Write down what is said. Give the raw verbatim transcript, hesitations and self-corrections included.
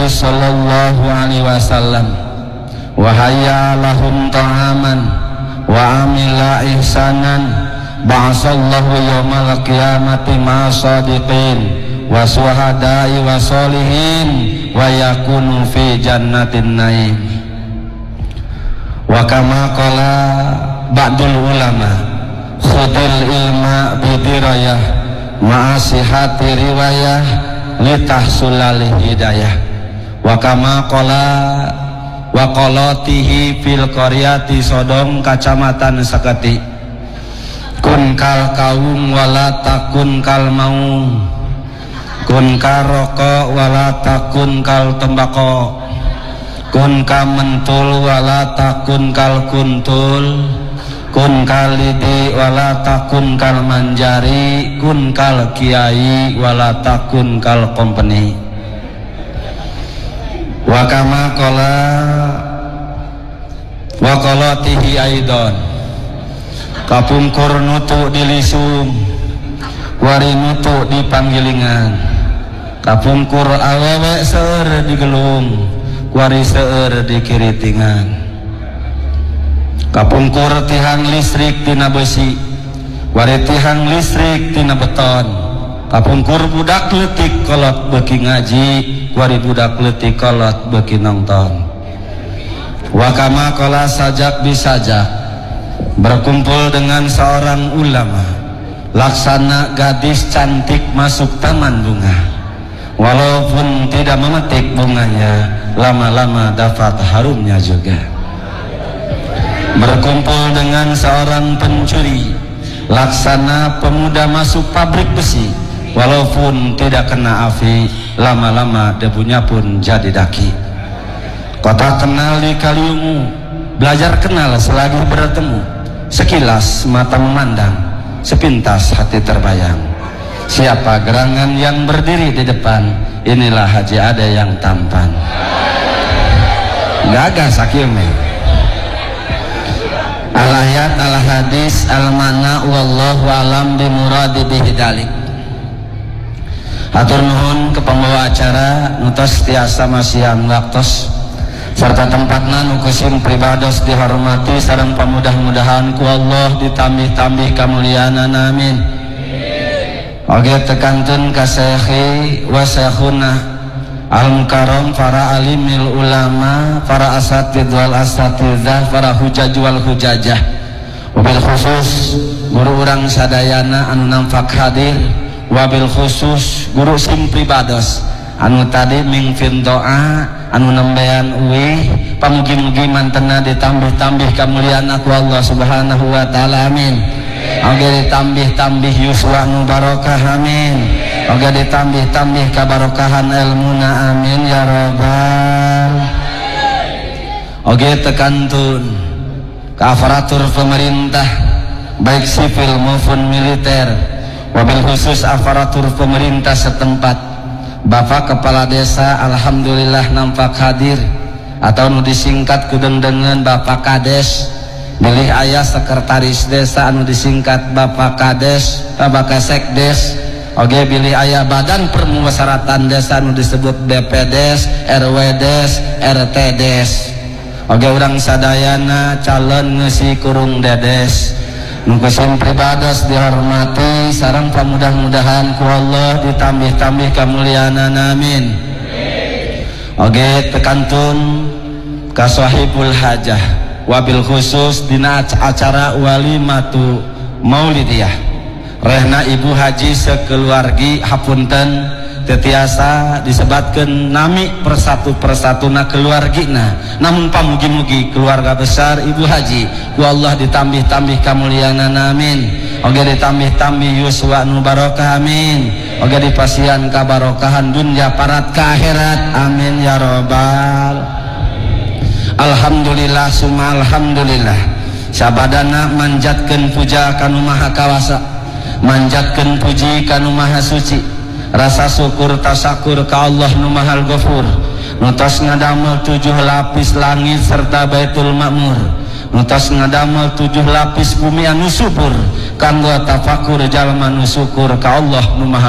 sallallahu alaihi wasallam wa hayya lahum ta'aman wa amila ihsanan ba'asallahu yawmal qiyamati ma sadiqin wa suhada'i wa solihin wa yakunu fi jannatin naim. Wa kama qala ba'dul ulama khudil ilma bidirayah ma'asihati riwayah litahsulal hidayah. Wa kama qala wa qalatihi fil qaryati Sodom kacamatan Sakati kun kal kaum wala takun kal maum kun karoko wala takun kal tembako kun kamentul wala takun kal kuntul kun kalidi wala takun kal manjari kun kal kiai wala takun kal kompeni. Wa kama qala wa qalatihi aidon kapungkur nutu di lisum wari nutu di panggilingan kapungkur awewe seueur di gelung wari seueur di kiritingan kapungkur tihang listrik tina besi wari tihang listrik tina beton kapungkur budak leutik kolot beuki ngaji wari budak leutik kolot beuki nongton. Wa kama qala sajak bisajak berkumpul dengan seorang ulama laksana gadis cantik masuk taman bunga walaupun tidak memetik bunganya lama-lama dapat harumnya juga. Berkumpul dengan seorang pencuri laksana pemuda masuk pabrik besi walaupun tidak kena api lama-lama debunya pun jadi daki. Kota kenal di kaliungu belajar kenal selagi bertemu sekilas mata memandang sepintas hati terbayang siapa gerangan yang berdiri di depan inilah Haji Ade yang tampan gagah sakieume al ayat al hadis al mana wallahu alam bimuradi bihi dalik. Hatur nuhun ke pembawa acara nutos tiasa masihan waktos serta tempatna nu kusim pribados dihormati sareng pamudah-mudahan ku Allah ditambih-tambih kamuliaan amin. Oge tekankeun ka Syekhi wa Syekhuna al mukarram para alimil ulama para asatidz wal asatidzah para hujaj wal hujajah wabil khusus guru urang sadayana anu nampak hadir wabil khusus guru sim pribados anu tadi mingfin doa anu nembean uwi pamugi-mugi mantena ditambih-tambih kamuliaan aku Allah subhanahu wa ta'ala amin. Oge ditambih-tambih yuswa nu barokah amin. Oge ditambih-tambih kabarokahan ilmuna amin ya rabbal. Oge tekantun kaafaratur pemerintah baik sipil maupun militer wabil khusus aparatur pemerintah setempat Bapak Kepala Desa alhamdulillah nampak hadir atau nu disingkat kudeng dengan Bapak Kades milih ayah sekretaris desa anu disingkat Bapak Kades Bapak Sekdes oge bilih ayah badan permusawaratan desa anu disebut B P Des R W Des R T Des oge urang sadayana calon ngeusi kurung dedes nu kusim pribados dihormati sareng pamudah-mudahan ku Allah ditambih-tambih kamuliaan amin. Oge tekantun ka sahibul hajah wabil khusus dina acara walimatu maulidiyah rehna ibu haji sekeluargi hapunten tetiasa disebatkeun nami persatu persatuna keluargina namun pamugi-mugi keluarga besar ibu haji ku Allah ditambih-tambih kamuliaan amin. Oge ditambih-tambih yuswa nu barokah amin. Oge dipasihan kabarokahan dunya parat ka akhirat amin ya robbal. Alhamdulillah summa alhamdulillah sabadana manjatkeun puja kanu maha kawasa manjatkeun puji kanu maha suci rasa syukur tasakur ka Allah nu mahal ghafur nu tos ngadamel tujuh lapis langit serta Baitul Ma'mur nu tos ngadamel tujuh lapis bumi anu subur kanggo tafakur jalma nu syukur ka Allah nu mahal